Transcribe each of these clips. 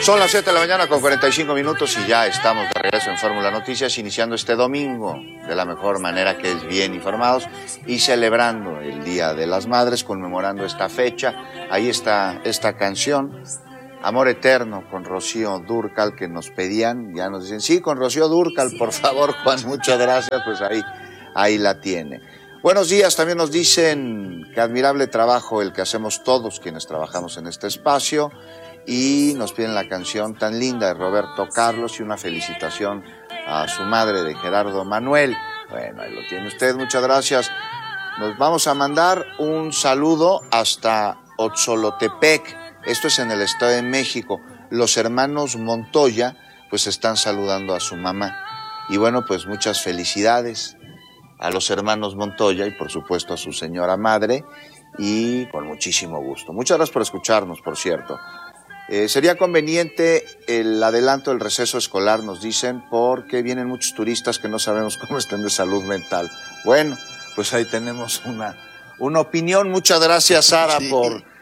Son las 7 de la mañana con 45 minutos y ya estamos de regreso en Fórmula Noticias, iniciando este domingo de la mejor manera, que es bien informados y celebrando el Día de las Madres, conmemorando esta fecha. Ahí está esta canción, Amor Eterno, con Rocío Dúrcal, que nos pedían, ya nos dicen, sí, con Rocío Dúrcal, por favor, Juan, muchas gracias, pues ahí la tiene. Buenos días, también nos dicen que admirable trabajo el que hacemos todos quienes trabajamos en este espacio, y nos piden la canción tan linda de Roberto Carlos y una felicitación a su madre, de Gerardo Manuel. Bueno, ahí lo tiene usted, muchas gracias. Nos vamos a mandar un saludo hasta Otzolotepec, esto es en el Estado de México. Los hermanos Montoya pues están saludando a su mamá, y bueno, pues muchas felicidades a los hermanos Montoya y por supuesto a su señora madre, y con muchísimo gusto. Muchas gracias por escucharnos, por cierto. Sería conveniente el adelanto del receso escolar, nos dicen, porque vienen muchos turistas que no sabemos cómo estén de salud mental. Bueno, pues ahí tenemos una opinión. Muchas gracias, Sara, sí,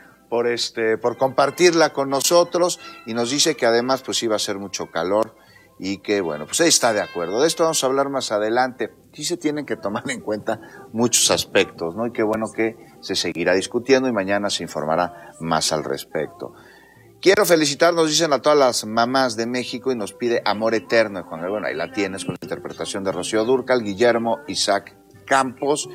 por compartirla con nosotros, y nos dice que además pues iba a ser mucho calor y que bueno, pues ahí está de acuerdo. De esto vamos a hablar más adelante. Sí se tienen que tomar en cuenta muchos aspectos, ¿no? Y qué bueno que se seguirá discutiendo y mañana se informará más al respecto. Quiero felicitar, nos dicen, a todas las mamás de México, y nos pide Amor Eterno de Juan Gabriel. Bueno, ahí la tienes con la interpretación de Rocío Dúrcal, Guillermo Isaac Campos.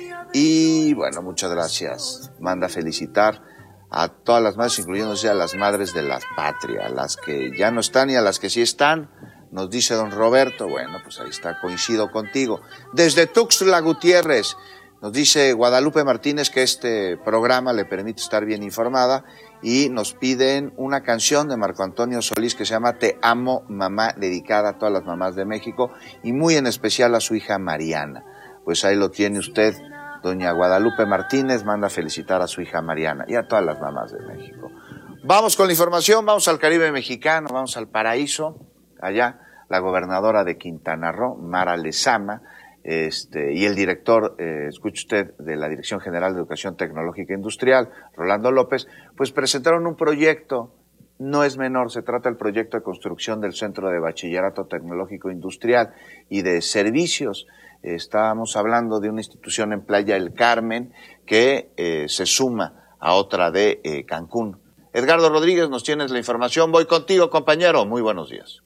Y bueno, muchas gracias. Manda felicitar a todas las madres, incluyéndose a las madres de la patria, a las que ya no están y a las que sí están. Nos dice don Roberto, bueno, pues ahí está, coincido contigo. Desde Tuxtla Gutiérrez, nos dice Guadalupe Martínez que este programa le permite estar bien informada, y nos piden una canción de Marco Antonio Solís que se llama Te Amo Mamá, dedicada a todas las mamás de México y muy en especial a su hija Mariana. Pues ahí lo tiene usted, doña Guadalupe Martínez, manda felicitar a su hija Mariana y a todas las mamás de México. Vamos con la información, vamos al Caribe mexicano, vamos al paraíso. Allá la gobernadora de Quintana Roo, Mara Lezama, y el director, escuche usted, de la Dirección General de Educación Tecnológica e Industrial, Rolando López, pues presentaron un proyecto, no es menor, se trata del proyecto de construcción del Centro de Bachillerato Tecnológico Industrial y de Servicios. Estábamos hablando de una institución en Playa del Carmen que se suma a otra de Cancún. Edgardo Rodríguez, nos tienes la información. Voy contigo, compañero. Muy buenos días.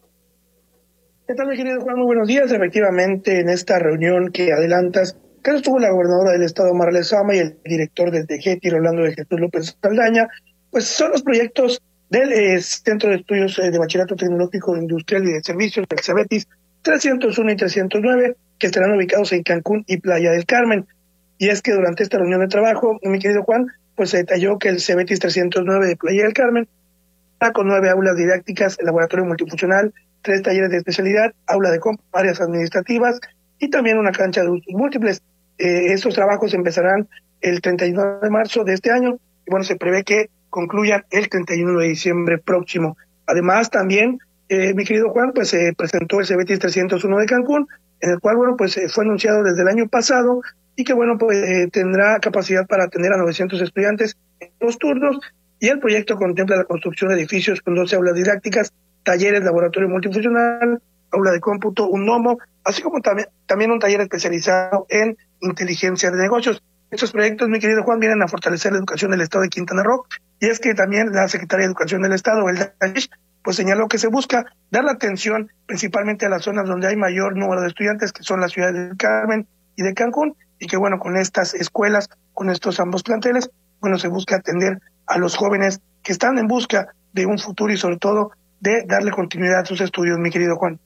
¿Qué tal, mi querido Juan? Muy buenos días. Efectivamente, en esta reunión que adelantas, que estuvo la gobernadora del estado, Mara Lezama, y el director del DGETI, Rolando de Jesús López Saldaña, pues son los proyectos del Centro de Estudios de Bachillerato Tecnológico Industrial y de Servicios, del CEBETIS 301 y 309, que estarán ubicados en Cancún y Playa del Carmen. Y es que durante esta reunión de trabajo, mi querido Juan, pues se detalló que el CEBETIS 309 de Playa del Carmen está con 9 aulas didácticas, laboratorio multifuncional, 3 talleres de especialidad, aula de compra, áreas administrativas y también una cancha de usos múltiples. Estos trabajos empezarán el 31 de marzo de este año y bueno, se prevé que concluyan el 31 de diciembre próximo. Además, también, mi querido Juan, pues se presentó el CEBETIS 301 de Cancún, en el cual, bueno, pues fue anunciado desde el año pasado y que, bueno, pues tendrá capacidad para atender a 900 estudiantes en 2 turnos, y el proyecto contempla la construcción de edificios con 12 aulas didácticas, talleres, laboratorio multifuncional, aula de cómputo, un gnomo, así como también un taller especializado en inteligencia de negocios. Estos proyectos, mi querido Juan, vienen a fortalecer la educación del estado de Quintana Roo, y es que también la Secretaría de Educación del estado, Elda Tanish, pues señaló que se busca dar la atención principalmente a las zonas donde hay mayor número de estudiantes, que son las ciudades del Carmen y de Cancún, y que bueno, con estas escuelas, con estos ambos planteles, bueno, se busca atender a los jóvenes que están en busca de un futuro y sobre todo de darle continuidad a sus estudios, mi querido Juan.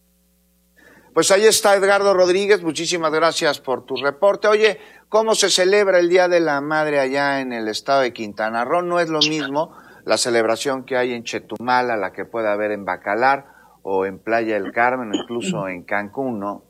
Pues ahí está Edgardo Rodríguez, muchísimas gracias por tu reporte. Oye, ¿cómo se celebra el Día de la Madre allá en el estado de Quintana Roo? No es lo mismo la celebración que hay en Chetumal a la que puede haber en Bacalar o en Playa del Carmen o incluso en Cancún, ¿no?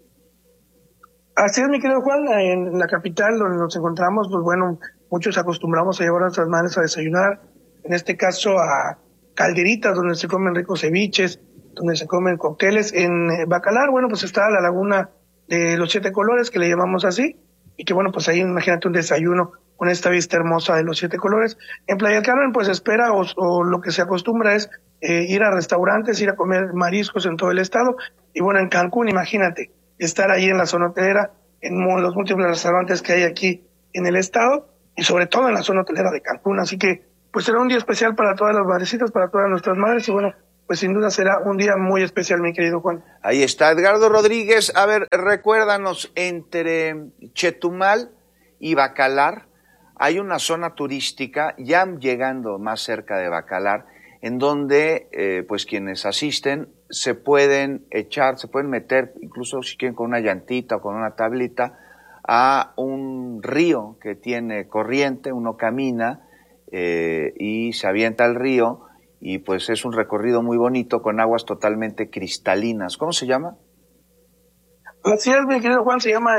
Así es, mi querido Juan, en la capital donde nos encontramos, pues bueno, muchos acostumbramos a llevar a nuestras madres a desayunar, en este caso a calderitas donde se comen ricos ceviches, donde se comen cócteles. En Bacalar, bueno, pues está la laguna de los 7 colores, que le llamamos así, y que bueno, pues ahí imagínate un desayuno con esta vista hermosa de los 7 colores. En Playa del Carmen, pues espera o lo que se acostumbra es ir a restaurantes, ir a comer mariscos en todo el estado. Y bueno, en Cancún, imagínate, estar ahí en la zona hotelera, en los múltiples restaurantes que hay aquí en el estado y sobre todo en la zona hotelera de Cancún. Así que pues será un día especial para todas las madrecitas, para todas nuestras madres y bueno, pues sin duda será un día muy especial, mi querido Juan. Ahí está Edgardo Rodríguez. A ver, recuérdanos, entre Chetumal y Bacalar hay una zona turística, ya llegando más cerca de Bacalar, en donde pues quienes asisten se pueden meter, incluso si quieren con una llantita o con una tablita, a un río que tiene corriente. Uno camina y se avienta al río y pues es un recorrido muy bonito con aguas totalmente cristalinas. ¿Cómo se llama? Así es, mi querido Juan, se llama,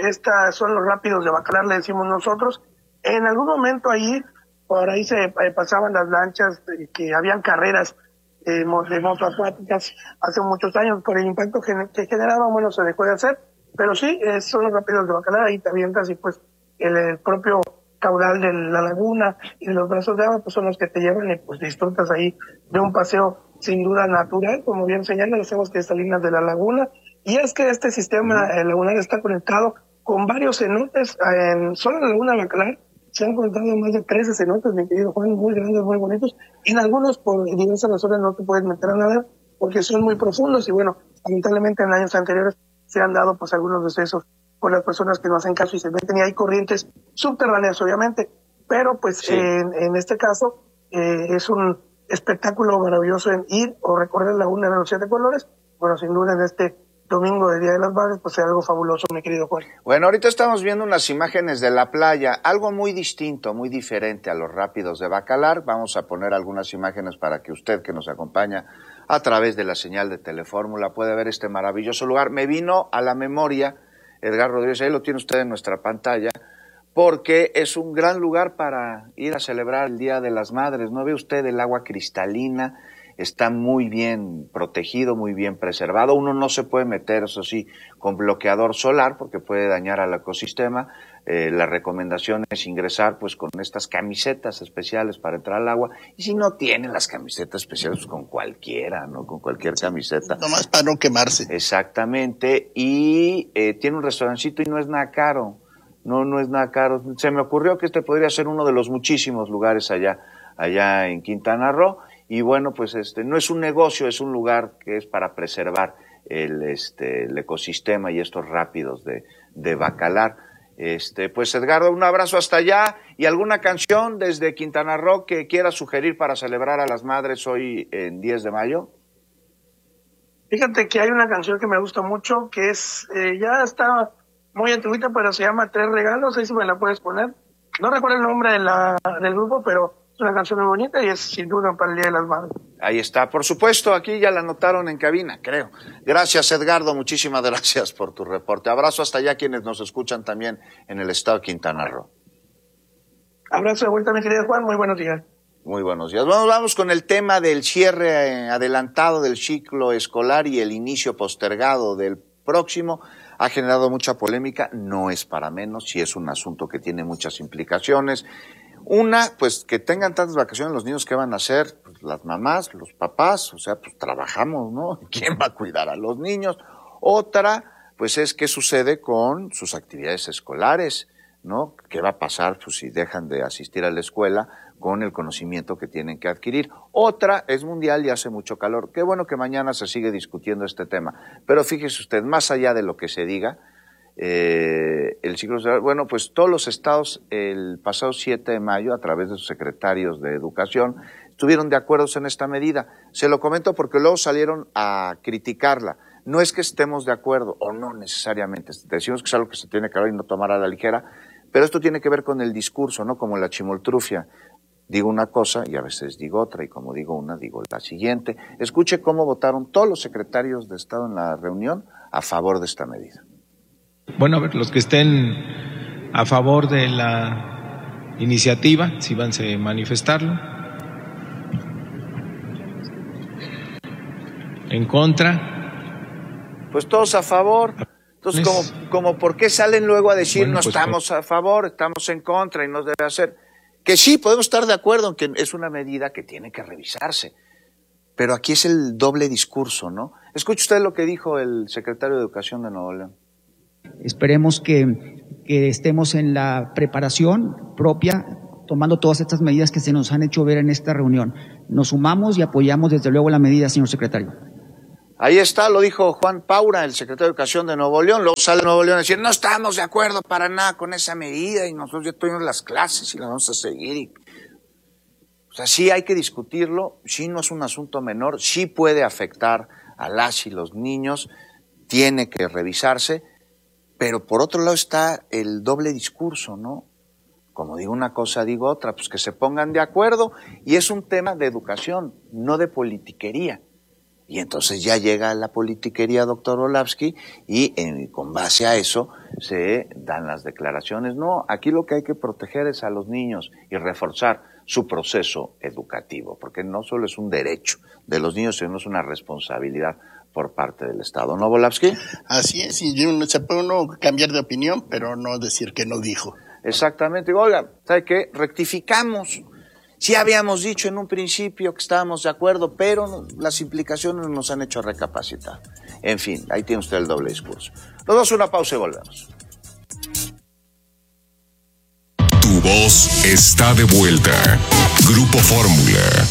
son los rápidos de Bacalar, le decimos nosotros. En algún momento ahí, por ahí se pasaban las lanchas, que habían carreras de motos acuáticas hace muchos años, por el impacto que generaban, bueno, se dejó de hacer, pero sí, son los rápidos de Bacalar, ahí te avientas y pues el propio caudal de la laguna y de los brazos de agua, pues son los que te llevan y pues disfrutas ahí de un paseo sin duda natural, como bien señalan las aguas cristalinas de la laguna. Y es que este sistema lagunar está conectado con varios cenotes. Solo en la laguna de Bacalar se han conectado más de 13 cenotes, mi querido Juan, muy grandes, muy bonitos. Y en algunos, por diversas razones, no te puedes meter a nadar porque son muy profundos. Y bueno, lamentablemente en años anteriores se han dado pues algunos decesos por las personas que no hacen caso y se meten, y hay corrientes subterráneas, obviamente. Pero pues sí, en este caso es un espectáculo maravilloso en ir o recorrer la laguna de los 7 colores. Bueno, sin duda en este domingo de Día de las Madres, pues es algo fabuloso, mi querido Juan. Bueno, ahorita estamos viendo unas imágenes de la playa, algo muy distinto, muy diferente a los rápidos de Bacalar. Vamos a poner algunas imágenes para que usted, que nos acompaña a través de la señal de Telefórmula, pueda ver este maravilloso lugar. Me vino a la memoria, Edgar Rodríguez, ahí lo tiene usted en nuestra pantalla, porque es un gran lugar para ir a celebrar el Día de las Madres. ¿No ve usted el agua cristalina? Está muy bien protegido, muy bien preservado. Uno no se puede meter, eso sí, con bloqueador solar porque puede dañar al ecosistema. La recomendación es ingresar pues con estas camisetas especiales para entrar al agua. Y si no tienen las camisetas especiales, pues con cualquiera, ¿no? Con cualquier camiseta. Nomás para no quemarse. Exactamente. Y tiene un restaurancito y no es nada caro. No es nada caro. Se me ocurrió que este podría ser uno de los muchísimos lugares allá en Quintana Roo. Y bueno, pues no es un negocio, es un lugar que es para preservar el ecosistema y estos rápidos de Bacalar. Pues Edgardo, un abrazo hasta allá, y alguna canción desde Quintana Roo que quieras sugerir para celebrar a las madres hoy en 10 de mayo. Fíjate que hay una canción que me gusta mucho, que es, ya está muy antiguita, pero se llama Tres Regalos, ahí sí me la puedes poner. No recuerdo el nombre del grupo, pero es una canción muy bonita y es sin duda para el Día de las Madres. Ahí está, por supuesto, aquí ya la anotaron en cabina, creo. Gracias, Edgardo, muchísimas gracias por tu reporte. Abrazo hasta allá quienes nos escuchan también en el estado de Quintana Roo. Abrazo de vuelta, mi querido Juan, muy buenos días. Muy buenos días. Vamos con el tema del cierre adelantado del ciclo escolar y el inicio postergado del próximo. Ha generado mucha polémica, no es para menos, sí es un asunto que tiene muchas implicaciones. Una, pues que tengan tantas vacaciones los niños, ¿qué van a hacer? Pues las mamás, los papás, o sea, pues trabajamos, ¿no? ¿Quién va a cuidar a los niños? Otra, pues es qué sucede con sus actividades escolares, ¿no? ¿Qué va a pasar pues, si dejan de asistir a la escuela con el conocimiento que tienen que adquirir? Otra, es mundial y hace mucho calor. Qué bueno que mañana se sigue discutiendo este tema. Pero fíjese usted, más allá de lo que se diga, el ciclo escolar, bueno, pues todos los estados el pasado 7 de mayo, a través de sus secretarios de educación, estuvieron de acuerdo en esta medida. Se lo comento porque luego salieron a criticarla. No es que estemos de acuerdo, o no necesariamente, decimos que es algo que se tiene que hablar y no tomar a la ligera, pero esto tiene que ver con el discurso, ¿no? Como la chimoltrufia. Digo una cosa y a veces digo otra, y como digo una, digo la siguiente. Escuche cómo votaron todos los secretarios de Estado en la reunión a favor de esta medida. Bueno, a ver, los que estén a favor de la iniciativa, si van a manifestarlo. ¿En contra? Pues todos a favor. Entonces, como ¿por qué salen luego a decir no estamos a favor, estamos en contra y no debe hacer? Que sí, podemos estar de acuerdo en que es una medida que tiene que revisarse, pero aquí es el doble discurso, ¿no? Escuche usted lo que dijo el secretario de Educación de Nuevo León. Esperemos que estemos en la preparación propia, tomando todas estas medidas que se nos han hecho ver en esta reunión. Nos sumamos y apoyamos desde luego la medida, señor secretario. Ahí está, lo dijo Juan Paura, el secretario de Educación de Nuevo León. Luego sale Nuevo León a decir, no estamos de acuerdo para nada con esa medida y nosotros ya tuvimos las clases y las vamos a seguir. O sea, sí hay que discutirlo, sí no es un asunto menor, sí puede afectar a las y los niños, tiene que revisarse, pero por otro lado está el doble discurso, ¿no? Como digo una cosa, digo otra, pues que se pongan de acuerdo, y es un tema de educación, no de politiquería. Y entonces ya llega la politiquería, doctor Orlowski, y con base a eso se dan las declaraciones. No, aquí lo que hay que proteger es a los niños y reforzar su proceso educativo, porque no solo es un derecho de los niños, sino es una responsabilidad por parte del Estado. ¿No, Orlowski? Así es, y se puede uno cambiar de opinión, pero no decir que no dijo. Exactamente. Oiga, ¿sabe qué? Rectificamos. Sí habíamos dicho en un principio que estábamos de acuerdo, pero las implicaciones nos han hecho recapacitar. En fin, ahí tiene usted el doble discurso. Nos damos una pausa y volvemos. Tu voz está de vuelta. Grupo Fórmula.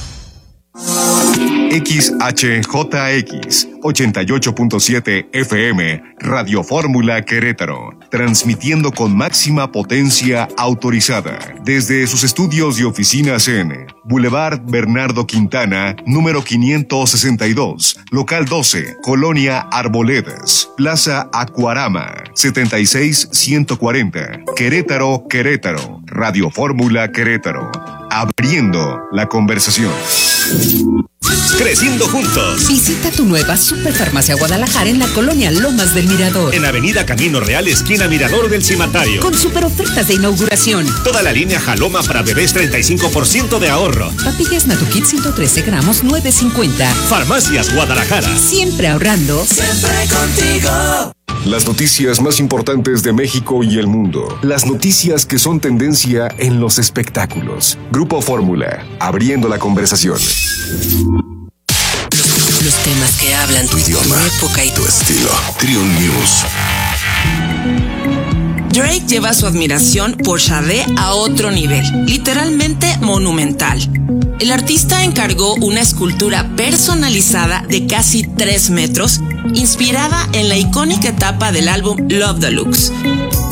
XHJX 88.7 FM Radio Fórmula Querétaro, transmitiendo con máxima potencia autorizada desde sus estudios y oficinas en Boulevard Bernardo Quintana, número 562, local 12, Colonia Arboledas, Plaza Acuarama, 76140, Querétaro, Querétaro. Radio Fórmula Querétaro, abriendo la conversación. Creciendo juntos. Visita tu nueva Superfarmacia Guadalajara en la colonia Lomas del Mirador. En Avenida Camino Real, esquina Mirador del Cimatario. Con super ofertas de inauguración. Toda la línea Jaloma para bebés, 35% de ahorro. Papillas Natuquit 113 gramos, 9.50. Farmacias Guadalajara. Siempre ahorrando. Siempre contigo. Las noticias más importantes de México y el mundo. Las noticias que son tendencia en los espectáculos. Grupo Fórmula, abriendo la conversación. Los temas que hablan tu idioma, tu época y tu estilo. Trio News. Drake lleva su admiración por Sade a otro nivel, literalmente monumental. El artista encargó una escultura personalizada de casi 3 metros, inspirada en la icónica etapa del álbum Love Deluxe.